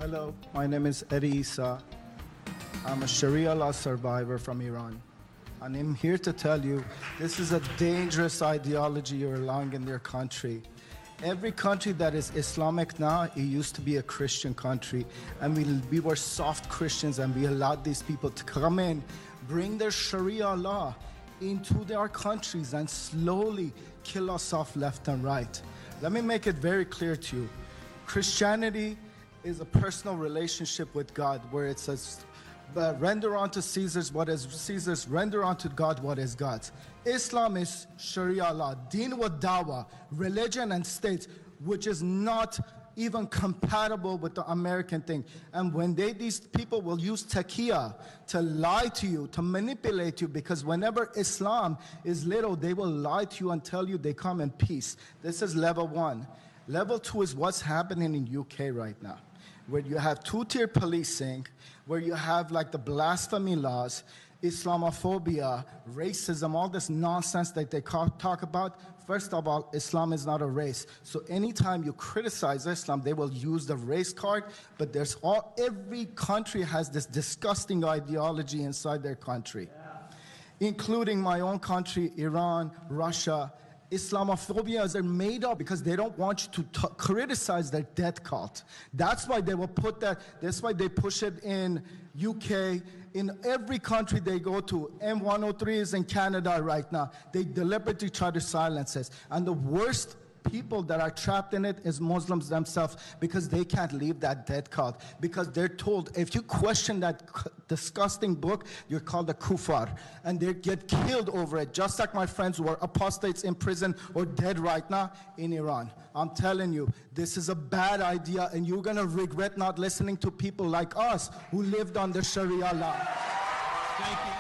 Hello, my name is Eddie Issa. I'm a Sharia law survivor from Iran. And I'm here to tell you this is a dangerous ideology you're allowing in your country. Every country that is Islamic now, it used to be a Christian country. And we were soft Christians and we allowed these people to come in, bring their Sharia law into their countries and slowly kill us off left and right. Let me make it very clear to you. Christianity is a personal relationship with God where it says, render unto Caesar's what is Caesar's, render unto God what is God's. Islam is Sharia law, deen wa dawah, religion and state, which is not even compatible with the American thing. And when these people will use taqiyya to lie to you, to manipulate you, because whenever Islam is little, they will lie to you and tell you they come in peace. This is level one. Level two is what's happening in UK right now, where you have two-tier policing, where you have like the blasphemy laws, Islamophobia, racism, all this nonsense that they talk about. First of all, Islam is not a race. So anytime you criticize Islam, they will use the race card, but every country has this disgusting ideology inside their country, including my own country, Iran, Russia. Islamophobia is made up because they don't want you to criticize their death cult. That's why they will put that, that's why they push it in UK, in every country they go to. M103 is in Canada right now. They deliberately try to silence us. And the worst people that are trapped in it is Muslims themselves, because they can't leave that death cult, because they're told if you question that disgusting book, you're called a kufar, and they get killed over it, just like my friends who are apostates in prison or dead right now in Iran. I'm telling you, this is a bad idea, and you're gonna regret not listening to people like us who lived under Sharia law. Thank you.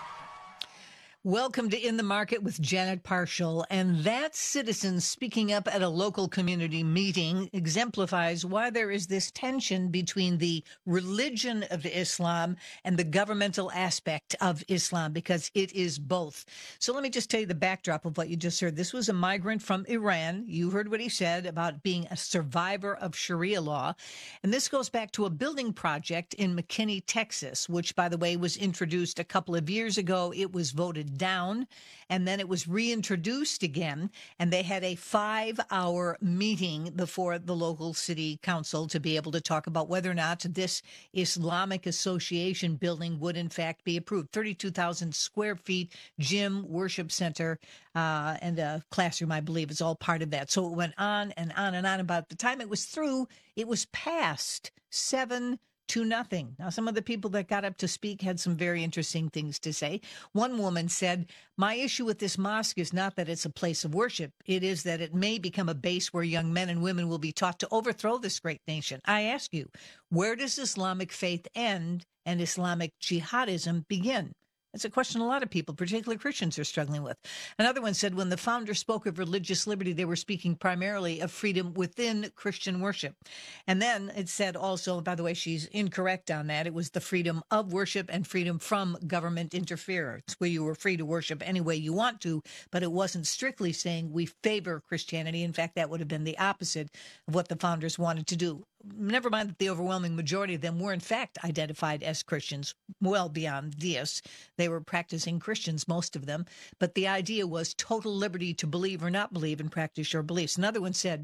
Welcome to In the Market with Janet Parshall. And that citizen speaking up at a local community meeting exemplifies why there is this tension between the religion of Islam and the governmental aspect of Islam, because it is both. So let me just tell you the backdrop of what you just heard. This was a migrant from Iran. You heard what he said about being a survivor of Sharia law. And this goes back to a building project in McKinney, Texas, which, by the way, was introduced a couple of years ago. It was voted down, and then it was reintroduced again, and they had a 5-hour meeting before the local city council to be able to talk about whether or not this Islamic Association building would in fact be approved. 32,000 square feet, gym, worship center, and a classroom, I believe, is all part of that. So it went on and on and on. About the time it was through, it was passed 7-0. Now, some of the people that got up to speak had some very interesting things to say. One woman said, my issue with this mosque is not that it's a place of worship. It is that it may become a base where young men and women will be taught to overthrow this great nation. I ask you, where does Islamic faith end and Islamic jihadism begin? It's a question a lot of people, particularly Christians, are struggling with. Another one said when the founder spoke of religious liberty, they were speaking primarily of freedom within Christian worship. And then it said also, by the way, she's incorrect on that. It was the freedom of worship and freedom from government interference, where you were free to worship any way you want to, but it wasn't strictly saying we favor Christianity. In fact, that would have been the opposite of what the founders wanted to do. Never mind that the overwhelming majority of them were, in fact, identified as Christians, well beyond this. They were practicing Christians, most of them. But the idea was total liberty to believe or not believe and practice your beliefs. Another one said,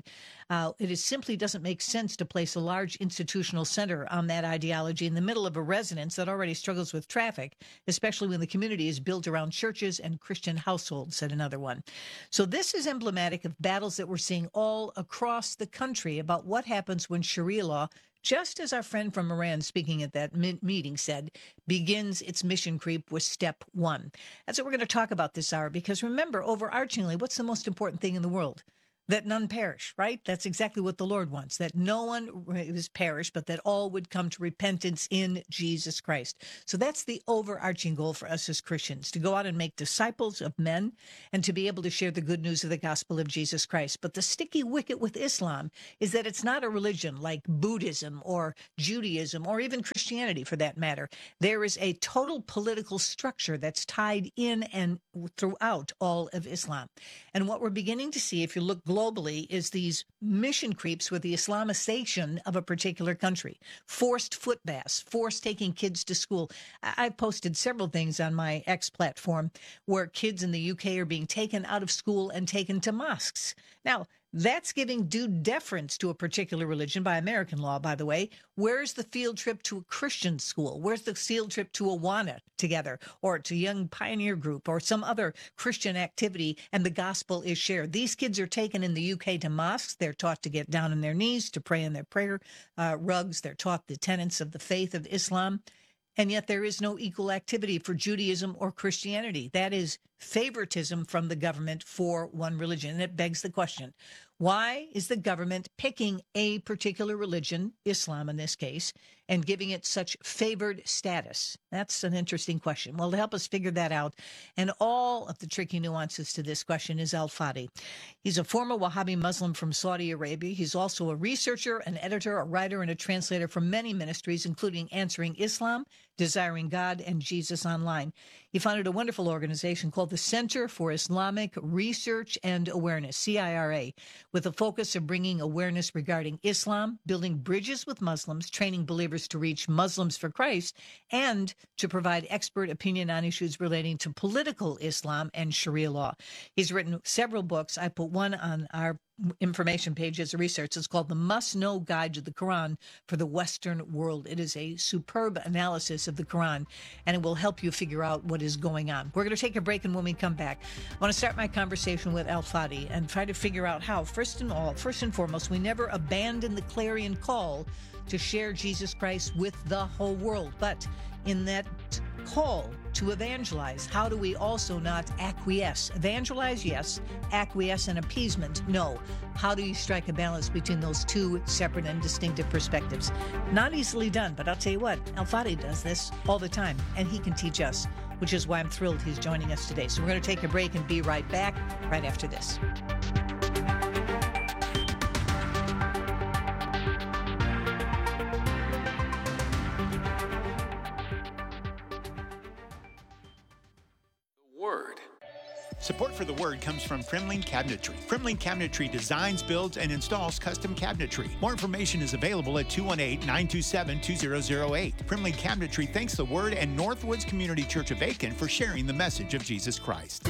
simply doesn't make sense to place a large institutional center on that ideology in the middle of a residence that already struggles with traffic, especially when the community is built around churches and Christian households, said another one. So this is emblematic of battles that we're seeing all across the country about what happens when Sharia law, just as our friend from Iran speaking at that meeting said, begins its mission creep with step one. That's what we're going to talk about this hour, because remember, overarchingly, what's the most important thing in the world? That none perish, right? That's exactly what the Lord wants, that no one is perish, but that all would come to repentance in Jesus Christ. So that's the overarching goal for us as Christians, to go out and make disciples of men and to be able to share the good news of the gospel of Jesus Christ. But the sticky wicket with Islam is that it's not a religion like Buddhism or Judaism or even Christianity for that matter. There is a total political structure that's tied in and throughout all of Islam. And what we're beginning to see, if you look globally, globally is these mission creeps with the Islamization of a particular country, forced foot baths, forced taking kids to school. I've posted several things on my X platform where kids in the UK are being taken out of school and taken to mosques. Now, that's giving due deference to a particular religion by American law, by the way. Where's the field trip to a Christian school? Where's the field trip to Awana together, or to Young Pioneer Group, or some other Christian activity, and the gospel is shared? These kids are taken in the UK to mosques. They're taught to get down on their knees, to pray in their prayer rugs. They're taught the tenets of the faith of Islam. And yet there is no equal activity for Judaism or Christianity. That is favoritism from the government for one religion. And it begs the question, why is the government picking a particular religion, Islam in this case, and giving it such favored status? That's an interesting question. Well, to help us figure that out and all of the tricky nuances to this question is Al-Fadi. He's a former Wahhabi Muslim from Saudi Arabia. He's also a researcher, an editor, a writer, and a translator for many ministries, including Answering Islam, Desiring God, and Jesus Online. He founded a wonderful organization called the Center for Islamic Research and Awareness, CIRA, with a focus of bringing awareness regarding Islam, building bridges with Muslims, training believers to reach Muslims for Christ, and to provide expert opinion on issues relating to political Islam and Sharia law. He's written several books. I put one on our information page as a research. It's called The Must-Know Guide to the Quran for the Western World. It is a superb analysis of the Quran, and it will help you figure out what is going on. We're going to take a break, and when we come back, I want to start my conversation with Al-Fadi and try to figure out how, first and foremost, we never abandon the clarion call to share Jesus Christ with the whole world. But in that call to evangelize, how do we also not acquiesce? Evangelize, yes. Acquiesce and appeasement, no. How do you strike a balance between those two separate and distinctive perspectives? Not easily done, but I'll tell you what, Al-Fadi does this all the time, and he can teach us, which is why I'm thrilled he's joining us today. So we're going to take a break and be right back right after this. Support for The Word comes from Fremling Cabinetry. Fremling Cabinetry designs, builds, and installs custom cabinetry. More information is available at 218-927-2008. Fremling Cabinetry thanks The Word and Northwoods Community Church of Aiken for sharing the message of Jesus Christ.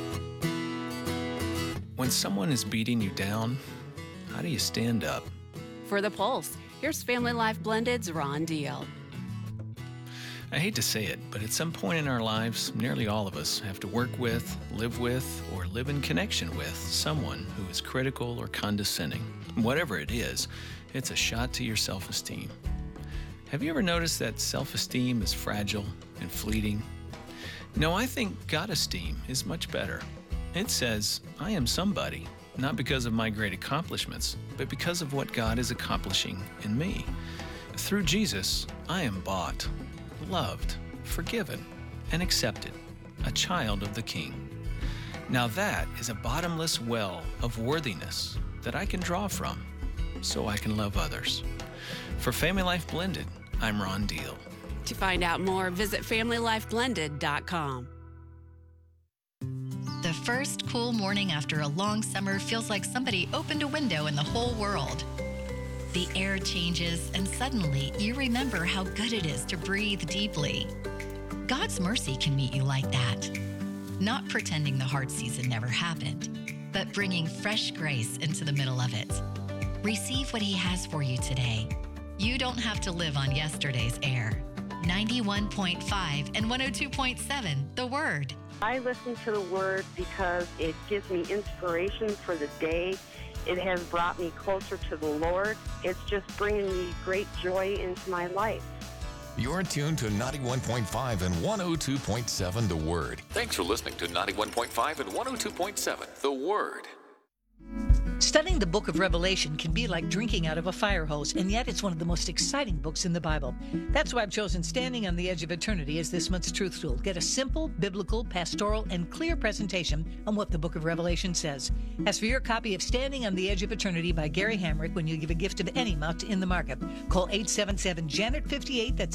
When someone is beating you down, how do you stand up? For the Pulse, here's Family Life Blended's Ron Deal. I hate to say it, but at some point in our lives, nearly all of us have to work with, or live in connection with someone who is critical or condescending. Whatever it is, it's a shot to your self-esteem. Have you ever noticed that self-esteem is fragile and fleeting? No, I think God-esteem is much better. It says, I am somebody, not because of my great accomplishments, but because of what God is accomplishing in me. Through Jesus, I am bought, loved, forgiven, and accepted, a child of the King. Now that is a bottomless well of worthiness that I can draw from so I can love others. For Family Life Blended, I'm Ron Deal. To find out more, visit FamilyLifeBlended.com. The first cool morning after a long summer feels like somebody opened a window in the whole world. The air changes, and suddenly you remember how good it is to breathe deeply. God's mercy can meet you like that. Not pretending the hard season never happened, but bringing fresh grace into the middle of it. Receive what He has for you today. You don't have to live on yesterday's air. 91.5 and 102.7, The Word. I listen to The Word because it gives me inspiration for the day. It has brought me closer to the Lord. It's just bringing me great joy into my life. You're tuned to 91.5 and 102.7 The Word. Thanks for listening to 91.5 and 102.7 The Word. Studying the book of Revelation can be like drinking out of a fire hose, and yet it's one of the most exciting books in the Bible. That's why I've chosen Standing on the Edge of Eternity as this month's truth tool. Get a simple, biblical, pastoral, and clear presentation on what the book of Revelation says. As for your copy of Standing on the Edge of Eternity by Gary Hamrick when you give a gift of any amount in the market, call 877-JANET-58, that's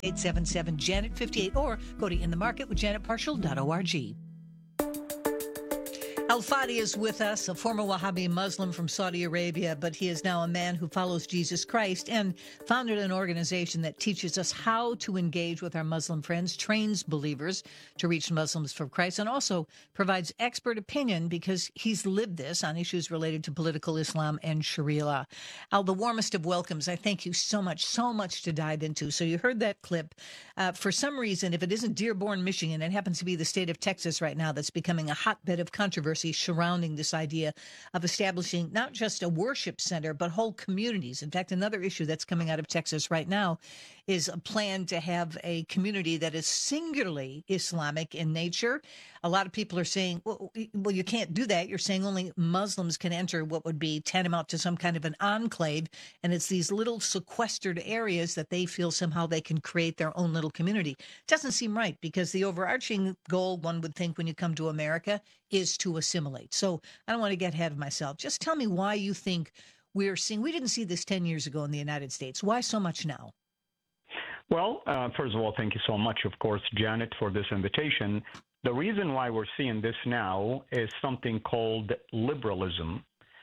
877-JANET-58, or go to inthemarketwithjanetparshall.org. Al Fadi is with us, a former Wahhabi Muslim from Saudi Arabia, but he is now a man who follows Jesus Christ and founded an organization that teaches us how to engage with our Muslim friends, trains believers to reach Muslims for Christ, and also provides expert opinion because he's lived this on issues related to political Islam and Sharia law. Al, the warmest of welcomes. I thank you so much to dive into. So you heard that clip. For some reason, if it isn't Dearborn, Michigan, it happens to be the state of Texas right now that's becoming a hotbed of controversy surrounding this idea of establishing not just a worship center, but whole communities. In fact, another issue that's coming out of Texas right now is a plan to have a community that is singularly Islamic in nature. A lot of people are saying, well, you can't do that. You're saying only Muslims can enter what would be tantamount to some kind of an enclave. And it's these little sequestered areas that they feel somehow they can create their own little community. It doesn't seem right because the overarching goal, one would think when you come to America, is to assimilate. So I don't want to get ahead of myself. Just tell me why you think we didn't see this 10 years ago in the United States. Why so much now? Well, first of all, thank you so much, of course, Janet, for this invitation. The reason why we're seeing this now is something called liberalism.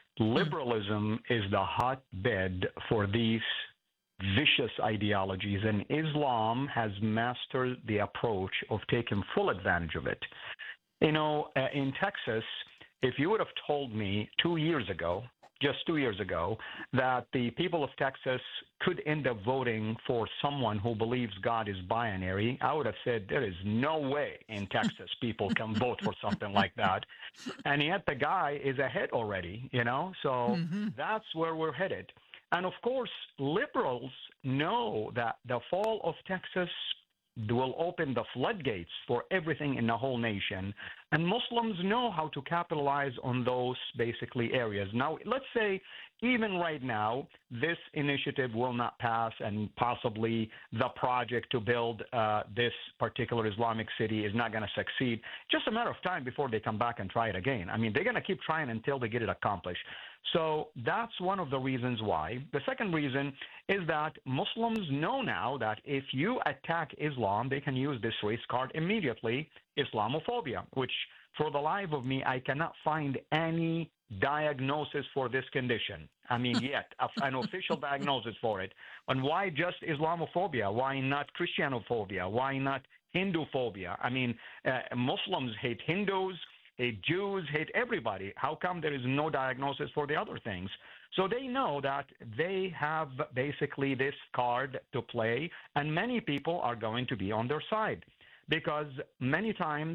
Liberalism is the hotbed for these vicious ideologies, and Islam has mastered the approach of taking full advantage of it. You know, in Texas, if you would have told me 2 years ago, just 2 years ago, that the people of Texas could end up voting for someone who believes God is binary, I would have said there is no way in Texas people can vote for something like that. And yet the guy is ahead already, you know, so that's where we're headed. And of course, liberals know that the fall of Texas will open the floodgates for everything in the whole nation. And Muslims know how to capitalize on those basically areas. Now, let's say even right now, this initiative will not pass and possibly the project to build this particular Islamic city is not going to succeed. Just a matter of time before they come back and try it again. I mean, they're going to keep trying until they get it accomplished. So that's one of the reasons why. The second reason is that Muslims know now that if you attack Islam, they can use this race card immediately, Islamophobia, which for the life of me, I cannot find any diagnosis for this condition. I mean, yet, an official diagnosis for it. And why just Islamophobia? Why not Christianophobia? Why not Hinduphobia? I mean, Muslims hate Hindus, hate Jews, hate everybody. How come there is no diagnosis for the other things? So they know that they have basically this card to play, and many people are going to be on their side because many times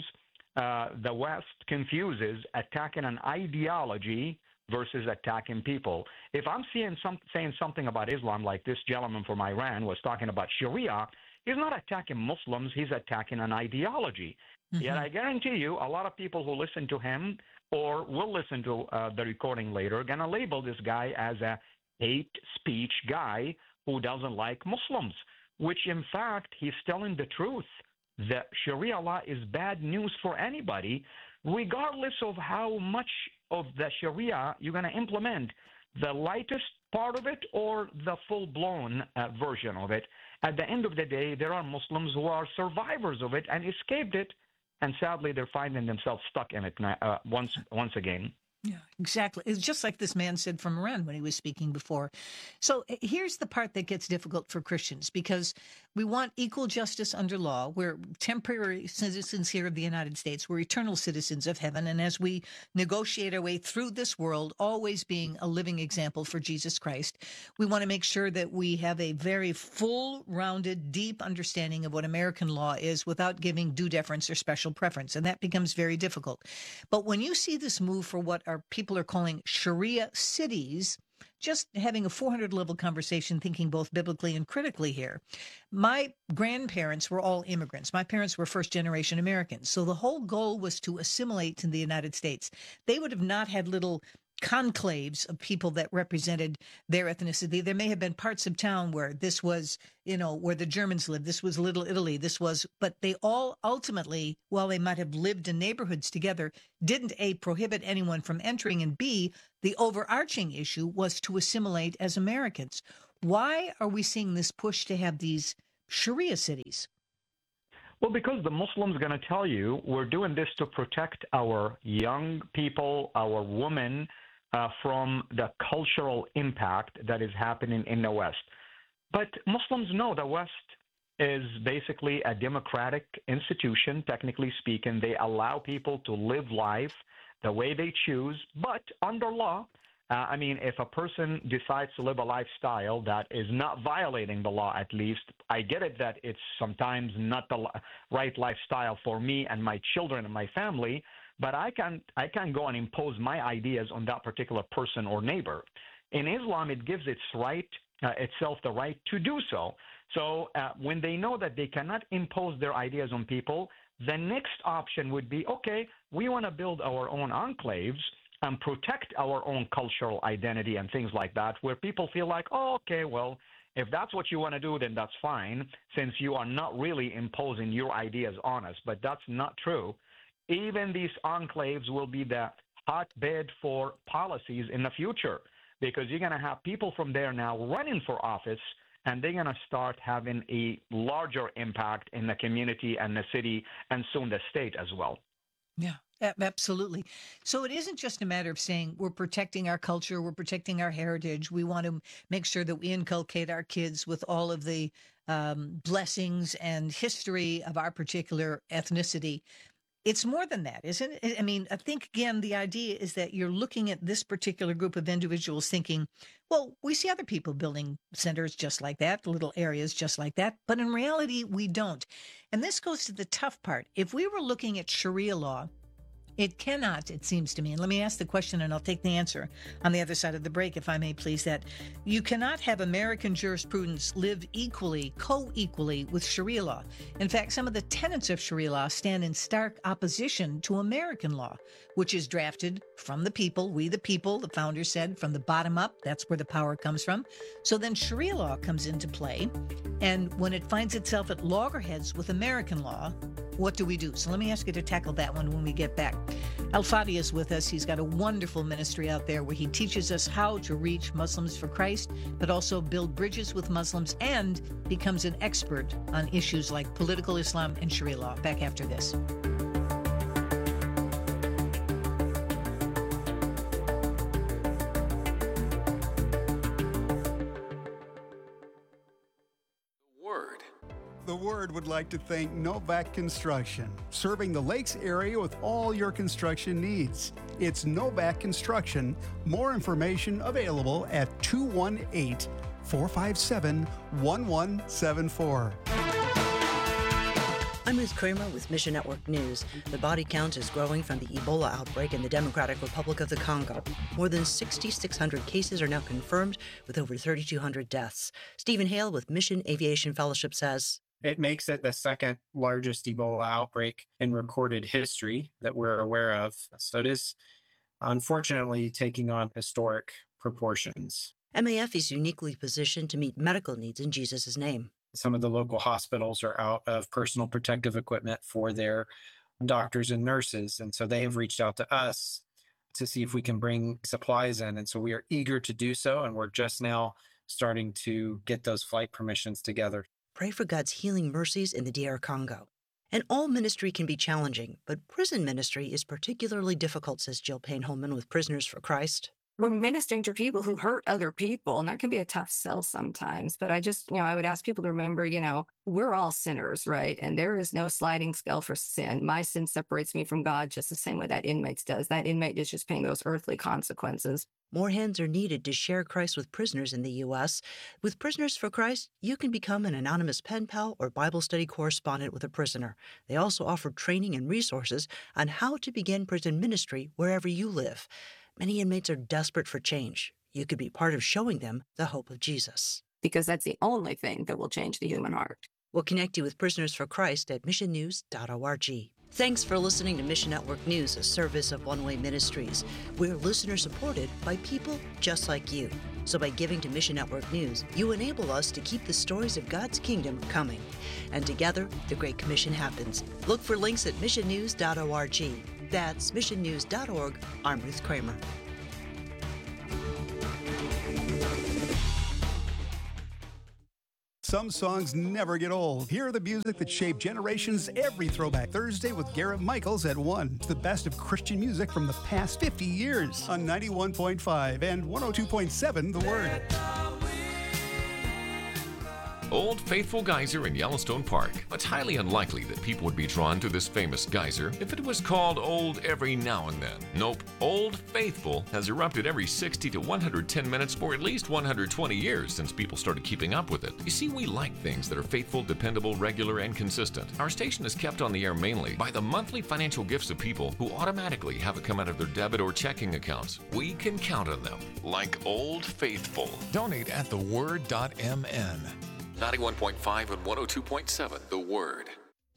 the West confuses attacking an ideology versus attacking people. If I'm saying something about Islam, like this gentleman from Iran was talking about Sharia, he's not attacking Muslims, he's attacking an ideology. Yet I guarantee you a lot of people who listen to him or will listen to the recording later are going to label this guy as a hate speech guy who doesn't like Muslims, which in fact he's telling the truth. The Sharia law is bad news for anybody, regardless of how much of the Sharia you're going to implement, the lightest part of it or the full-blown version of it. At the end of the day, there are Muslims who are survivors of it and escaped it, and sadly, they're finding themselves stuck in it once again. Yeah, exactly. It's just like this man said from Iran when he was speaking before. So here's the part that gets difficult for Christians because we want equal justice under law. We're temporary citizens here of the United States. We're eternal citizens of heaven. And as we negotiate our way through this world, always being a living example for Jesus Christ, we want to make sure that we have a very full-rounded, deep understanding of what American law is without giving due deference or special preference. And that becomes very difficult. But when you see this move for what our people are calling Sharia cities, just having a 400-level conversation, thinking both biblically and critically here. My grandparents were all immigrants. My parents were first-generation Americans. So the whole goal was to assimilate to the United States. They would have not had little conclaves of people that represented their ethnicity. There may have been parts of town where this was, where the Germans lived. This was Little Italy. But they all ultimately, while they might have lived in neighborhoods together, didn't A, prohibit anyone from entering, and B, the overarching issue was to assimilate as Americans. Why are we seeing this push to have these Sharia cities? Well, because the Muslims are going to tell you we're doing this to protect our young people, our women, from the cultural impact that is happening in the West. But Muslims know the West is basically a democratic institution, technically speaking. They allow people to live life the way they choose, but under law. If a person decides to live a lifestyle that is not violating the law, at least, I get it that it's sometimes not the right lifestyle for me and my children and my family, but I can't go and impose my ideas on that particular person or neighbor. In Islam, it gives itself the right to do so. So when they know that they cannot impose their ideas on people, the next option would be, okay, we want to build our own enclaves and protect our own cultural identity and things like that, where people feel like, oh, okay, well, if that's what you want to do, then that's fine, since you are not really imposing your ideas on us. But that's not true. Even these enclaves will be the hotbed for policies in the future, because you're going to have people from there now running for office, and they're going to start having a larger impact in the community and the city and soon the state as well. Yeah, absolutely. So it isn't just a matter of saying we're protecting our culture, we're protecting our heritage. We want to make sure that we inculcate our kids with all of the blessings and history of our particular ethnicity. It's more than that, isn't it? I mean, I think, again, the idea is that you're looking at this particular group of individuals thinking, well, we see other people building centers just like that, little areas just like that. But in reality, we don't. And this goes to the tough part. If we were looking at Sharia law, it cannot, it seems to me, and let me ask the question and I'll take the answer on the other side of the break, if I may please, that you cannot have American jurisprudence live equally, co-equally with Sharia law. In fact, some of the tenets of Sharia law stand in stark opposition to American law, which is drafted from the people, we the people, the founders said, from the bottom up. That's where the power comes from. So then Sharia law comes into play, and when it finds itself at loggerheads with American law, what do we do? So let me ask you to tackle that one when we get back. Al-Fadi is with us. He's got a wonderful ministry out there where he teaches us how to reach Muslims for Christ, but also build bridges with Muslims, and becomes an expert on issues like political Islam and Sharia law. Back after this. The Word would like to thank Novak Construction, serving the Lakes area with all your construction needs. It's Novak Construction. More information available at 218-457-1174. I'm Ruth Kramer with Mission Network News. The body count is growing from the Ebola outbreak in the Democratic Republic of the Congo. More than 6,600 cases are now confirmed, with over 3,200 deaths. Stephen Hale with Mission Aviation Fellowship says, it makes it the second largest Ebola outbreak in recorded history that we're aware of. So it is, unfortunately, taking on historic proportions. MAF is uniquely positioned to meet medical needs in Jesus' name. Some of the local hospitals are out of personal protective equipment for their doctors and nurses, and so they have reached out to us to see if we can bring supplies in. And so we are eager to do so, and we're just now starting to get those flight permissions together. Pray for God's healing mercies in the DR Congo. And all ministry can be challenging, but prison ministry is particularly difficult, says Jill Payne-Holman with Prisoners for Christ. We're ministering to people who hurt other people, and that can be a tough sell sometimes. But I would ask people to remember, we're all sinners, right? And there is no sliding scale for sin. My sin separates me from God just the same way that inmate's does. That inmate is just paying those earthly consequences. More hands are needed to share Christ with prisoners in the U.S. With Prisoners for Christ, you can become an anonymous pen pal or Bible study correspondent with a prisoner. They also offer training and resources on how to begin prison ministry wherever you live. Many inmates are desperate for change. You could be part of showing them the hope of Jesus. Because that's the only thing that will change the human heart. We'll connect you with Prisoners for Christ at missionnews.org. Thanks for listening to Mission Network News, a service of One Way Ministries. We're listener-supported by people just like you. So by giving to Mission Network News, you enable us to keep the stories of God's kingdom coming. And together, the Great Commission happens. Look for links at missionnews.org. That's missionnews.org. I'm Ruth Kramer. Some songs never get old. Hear the music that shaped generations every Throwback Thursday with Garrett Michaels at 1. The best of Christian music from the past 50 years on 91.5 and 102.7 The Word. Old Faithful Geyser in Yellowstone Park. It's highly unlikely that people would be drawn to this famous geyser if it was called old every now and then. Nope, Old Faithful has erupted every 60 to 110 minutes for at least 120 years since people started keeping up with it. You see, we like things that are faithful, dependable, regular, and consistent. Our station is kept on the air mainly by the monthly financial gifts of people who automatically have it come out of their debit or checking accounts. We can count on them, like Old Faithful. Donate at theword.mn. 91.5 and 102.7 The Word.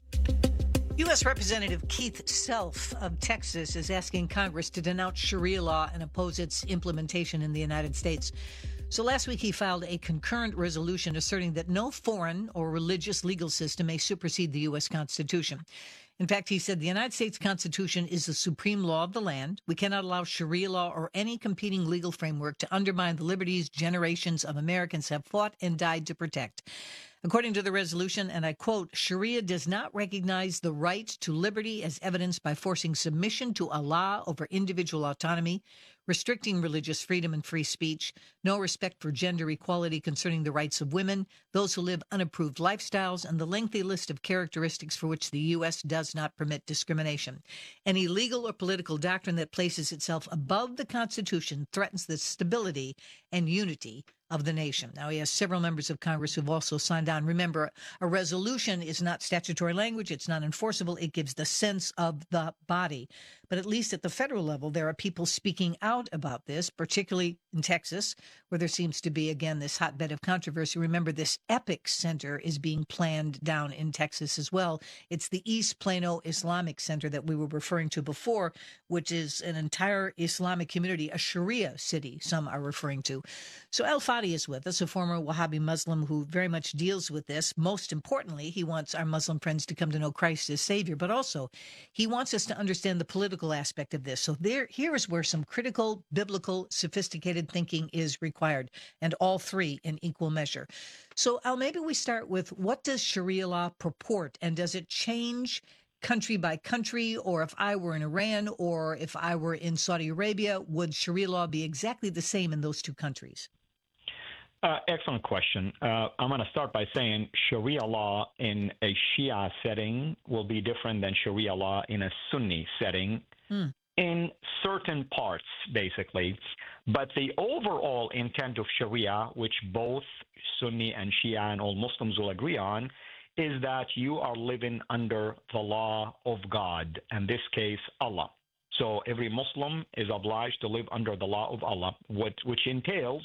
U.S. Representative Keith Self of Texas is asking Congress to denounce Sharia law and oppose its implementation in the United States. So last week he filed a concurrent resolution asserting that no foreign or religious legal system may supersede the U.S. Constitution. In fact, he said the United States Constitution is the supreme law of the land. We cannot allow Sharia law or any competing legal framework to undermine the liberties generations of Americans have fought and died to protect. According to the resolution, and I quote, Sharia does not recognize the right to liberty as evidenced by forcing submission to Allah over individual autonomy, restricting religious freedom and free speech, no respect for gender equality concerning the rights of women, those who live unapproved lifestyles, and the lengthy list of characteristics for which the U.S. does not permit discrimination. Any legal or political doctrine that places itself above the Constitution threatens the stability and unity of the nation. Now, he has several members of Congress who've also signed on. Remember, a resolution is not statutory language. It's not enforceable. It gives the sense of the body. But at least at the federal level, there are people speaking out about this, particularly in Texas, where there seems to be, again, this hotbed of controversy. Remember, this EPIC Center is being planned down in Texas as well. It's the East Plano Islamic Center that we were referring to before, which is an entire Islamic community, a Sharia city, some are referring to. So Al Fadi is with us, a former Wahhabi Muslim who very much deals with this. Most importantly, he wants our Muslim friends to come to know Christ as Savior, but also he wants us to understand the political aspect of this. So here is where some critical, biblical, sophisticated thinking is required, and all three in equal measure. So Al, maybe we start with, what does Sharia law purport, and does it change country by country? Or if I were in Iran or if I were in Saudi Arabia, would Sharia law be exactly the same in those two countries? Excellent question. I'm going to start by saying Sharia law in a Shia setting will be different than Sharia law in a Sunni setting in certain parts, basically. But the overall intent of Sharia, which both Sunni and Shia and all Muslims will agree on, is that you are living under the law of God, in this case, Allah. So every Muslim is obliged to live under the law of Allah, which entails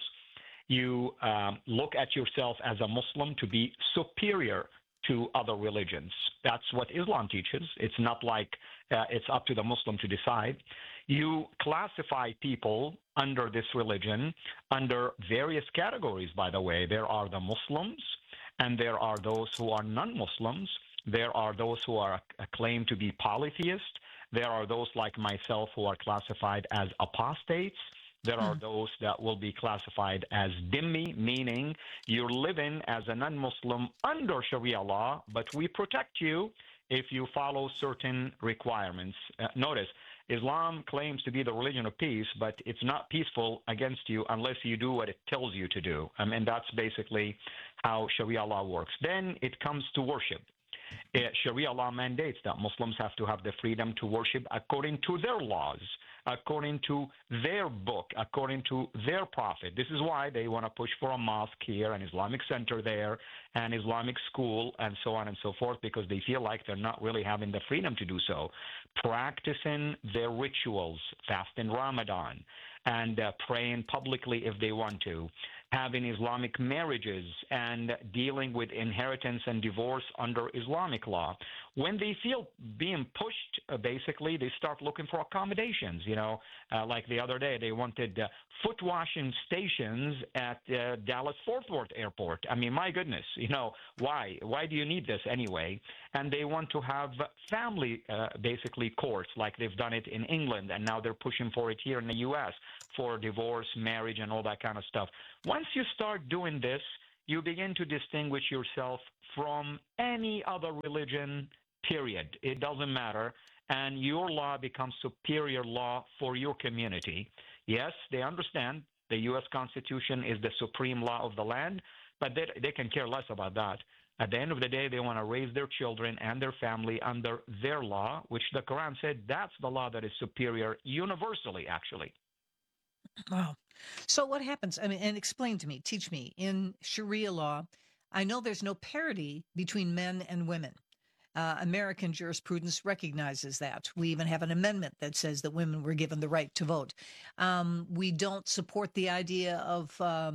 you look at yourself as a Muslim to be superior to other religions. That's what Islam teaches. It's not like it's up to the Muslim to decide. You classify people under this religion under various categories, by the way. There are the Muslims, and there are those who are non-Muslims. There are those who are claimed to be polytheists. There are those like myself who are classified as apostates. There are those that will be classified as dhimmi, meaning you're living as a non-Muslim under Sharia law, but we protect you if you follow certain requirements. Notice, Islam claims to be the religion of peace, but it's not peaceful against you unless you do what it tells you to do. And that's basically how Sharia law works. Then it comes to worship. Sharia law mandates that Muslims have to have the freedom to worship according to their laws, according to their book, according to their prophet. This is why they want to push for a mosque here, an Islamic center there, an Islamic school, and so on and so forth, because they feel like they're not really having the freedom to do so. Practicing their rituals, fasting Ramadan, and praying publicly if they want to, having Islamic marriages, and dealing with inheritance and divorce under Islamic law. When they feel being pushed, basically, they start looking for accommodations. Like the other day, they wanted foot washing stations at Dallas-Fort Worth Airport. I mean, my goodness, why? Why do you need this anyway? And they want to have family, basically, courts, like they've done it in England, and now they're pushing for it here in the U.S. for divorce, marriage, and all that kind of stuff. Once you start doing this, you begin to distinguish yourself from any other religion, period. It doesn't matter. And your law becomes superior law for your community. Yes, they understand the U.S. Constitution is the supreme law of the land, but they can care less about that. At the end of the day, they want to raise their children and their family under their law, which the Quran said that's the law that is superior universally, actually. Wow. So what happens? I mean, and explain to me, teach me, in Sharia law, I know there's no parity between men and women. American jurisprudence recognizes that. We even have an amendment that says that women were given the right to vote. We don't support the idea of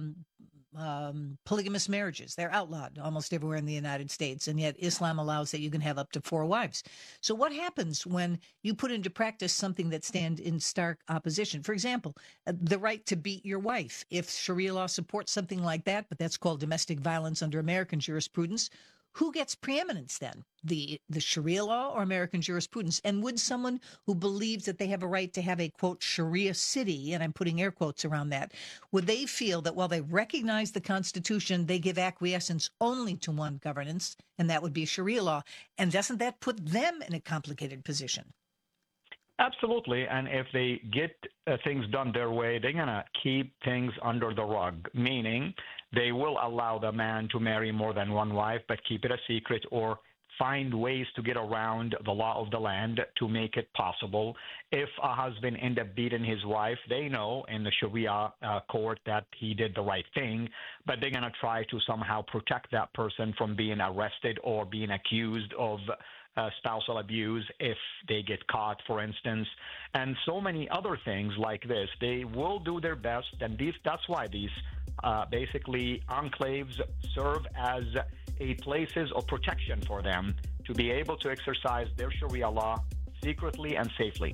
polygamous marriages. They're outlawed almost everywhere in the United States, and yet Islam allows that you can have up to 4 wives. So what happens when you put into practice something that stands in stark opposition? For example, the right to beat your wife. If Sharia law supports something like that, but that's called domestic violence under American jurisprudence, who gets preeminence then? The Sharia law or American jurisprudence? And would someone who believes that they have a right to have a, quote, Sharia city, and I'm putting air quotes around that, would they feel that while they recognize the Constitution, they give acquiescence only to one governance, and that would be Sharia law? And doesn't that put them in a complicated position? Absolutely. And if they get things done their way, they're going to keep things under the rug, meaning they will allow the man to marry more than one wife, but keep it a secret, or find ways to get around the law of the land to make it possible. If a husband ends up beating his wife, they know in the Sharia court that he did the right thing, but they're going to try to somehow protect that person from being arrested or being accused of spousal abuse if they get caught, for instance, and so many other things like this. They will do their best, and that's why these basically enclaves serve as a places of protection for them to be able to exercise their Sharia law secretly and safely.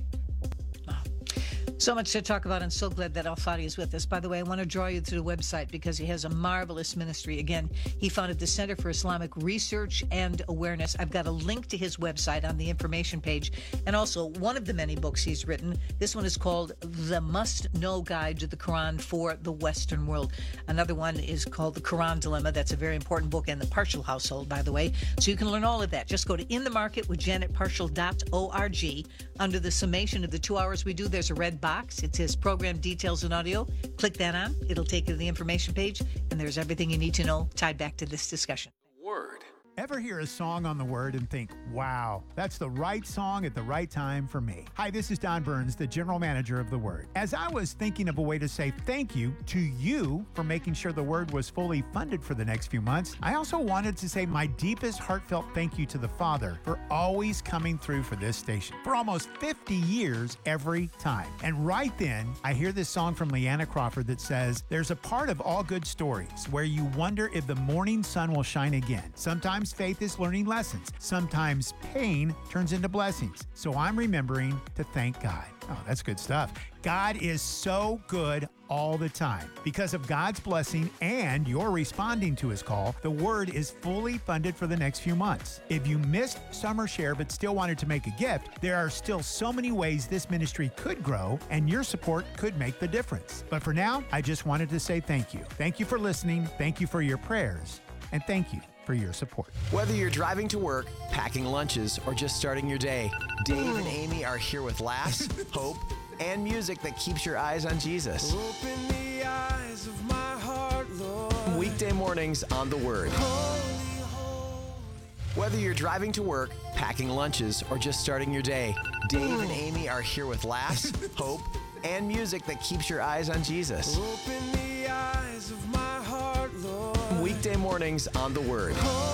So much to talk about. I'm so glad that Al-Fadi is with us. By the way, I want to draw you to the website because he has a marvelous ministry. Again, he founded the Center for Islamic Research and Awareness. I've got a link to his website on the information page, and also one of the many books he's written. This one is called The Must-Know Guide to the Quran for the Western World. Another one is called The Quran Dilemma. That's a very important book, and The Partial Household, by the way. So you can learn all of that. Just go to inthemarketwithjanetpartial.org. Under the summation of the 2 hours we do, there's a red box. It says program details and audio. Click that on. It'll take you to the information page, and there's everything you need to know tied back to this discussion. Word. Ever hear a song on the Word and think, wow, that's the right song at the right time for me? Hi, this is Don Burns, the general manager of The Word. As I was thinking of a way to say thank you to you for making sure The Word was fully funded for the next few months, I also wanted to say my deepest heartfelt thank you to the Father for always coming through for this station for almost 50 years every time. And right then, I hear this song from Leanna Crawford that says, there's a part of all good stories where you wonder if the morning sun will shine again. Sometimes faith is learning lessons. Sometimes pain turns into blessings. So I'm remembering to thank God. Oh, that's good stuff. God is so good all the time. Because of God's blessing and your responding to his call, the Word is fully funded for the next few months. If you missed Summer Share but still wanted to make a gift, there are still so many ways this ministry could grow, and your support could make the difference. But for now, I just wanted to say thank you. Thank you for listening. Thank you for your prayers. And thank you for your support. Whether you're driving to work, packing lunches, or just starting your day, Dave and Amy are here with laughs, hope, and music that keeps your eyes on Jesus. Open the eyes of my heart, Lord. Weekday mornings on The Word. Whether you're driving to work, packing lunches, or just starting your day, Dave and Amy are here with laughs, hope, and music that keeps your eyes on Jesus. Open the eyes of my heart, Lord. Weekday mornings on The Word.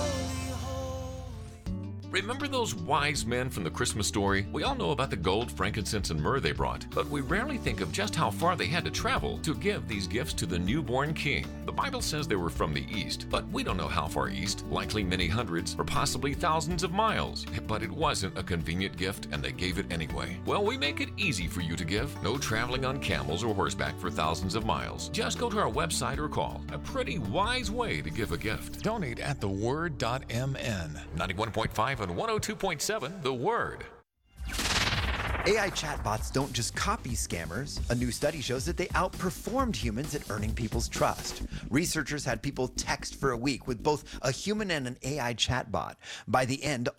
Remember those wise men from the Christmas story? We all know about the gold, frankincense, and myrrh they brought, but we rarely think of just how far they had to travel to give these gifts to the newborn king. The Bible says they were from the east, but we don't know how far east, likely many hundreds or possibly thousands of miles. But it wasn't a convenient gift, and they gave it anyway. Well, we make it easy for you to give. No traveling on camels or horseback for thousands of miles. Just go to our website or call. A pretty wise way to give a gift. Donate at theword.mn. 91.5 and 102.7 The Word. AI chatbots don't just copy scammers. A new study shows that they outperformed humans at earning people's trust. Researchers had people text for a week with both a human and an AI chatbot. By the end,